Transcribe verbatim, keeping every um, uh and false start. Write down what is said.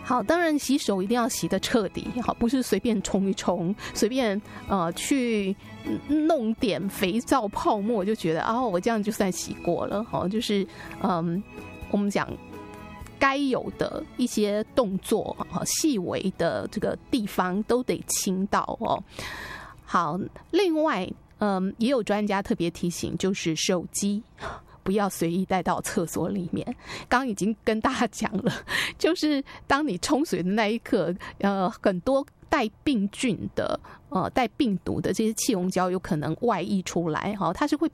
好，当然洗手一定要洗得彻底，好，不是随便冲一冲，随便呃去弄点肥皂泡沫就觉得啊，我这样就算洗过了，好，就是嗯，我们讲该有的一些动作，细微的这个地方都得清到哦。好，另外嗯，也有专家特别提醒，就是手机不要随意带到厕所里面。刚刚已经跟大家讲了，就是当你冲水的那一刻，呃，很多带病菌的、呃带病毒的这些气溶胶有可能外溢出来，哈，它是会